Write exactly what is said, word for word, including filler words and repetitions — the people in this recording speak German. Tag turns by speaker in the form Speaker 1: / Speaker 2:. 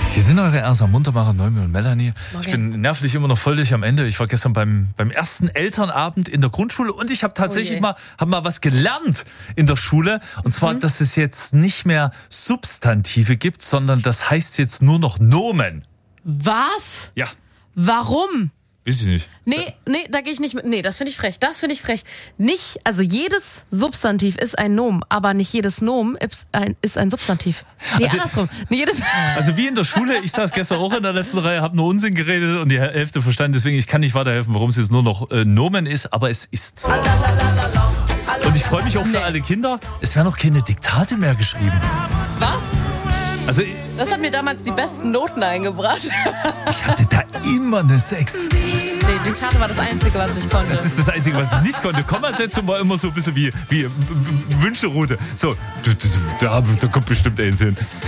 Speaker 1: Hier sind eure Ersa Muntermacher, Neumi und Melanie. Okay. Ich bin nervlich immer noch völlig am Ende. Ich war gestern beim, beim ersten Elternabend in der Grundschule und ich habe tatsächlich oh mal, hab mal was gelernt in der Schule. Und zwar, mhm. dass es jetzt nicht mehr Substantive gibt, sondern das heißt jetzt nur noch Nomen.
Speaker 2: Was?
Speaker 1: Ja.
Speaker 2: Warum?
Speaker 1: Weiß ich nicht.
Speaker 2: Nee, nee, da gehe ich nicht mit. Nee, das finde ich frech. Das finde ich frech. Nicht, also jedes Substantiv ist ein Nomen, aber nicht jedes Nomen ist ein, ist ein Substantiv. Nee, also, andersrum. Nee, jedes
Speaker 1: also wie in der Schule, ich saß gestern auch in der letzten Reihe, habe nur Unsinn geredet und die Hälfte verstanden. Deswegen, ich kann nicht weiterhelfen, warum es jetzt nur noch äh, Nomen ist, aber es ist so. Und ich freue mich auch für nee. alle Kinder. Es werden noch keine Diktate mehr geschrieben.
Speaker 2: Was?
Speaker 1: Also,
Speaker 2: das hat mir damals die besten Noten eingebracht.
Speaker 1: Ich hatte da immer eine Sechs.
Speaker 2: Nee, Diktate war das Einzige, was ich konnte.
Speaker 1: Das ist das Einzige, was ich nicht konnte. Kommasetzung war immer so ein bisschen wie, wie Wünscheroute. So, da, da kommt bestimmt eins hin.